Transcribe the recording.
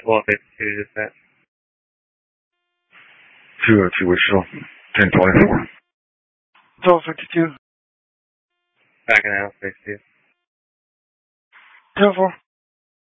1252 dispatch. 202 Wichita, 1024. 1252. Back in house, 62. 10-4.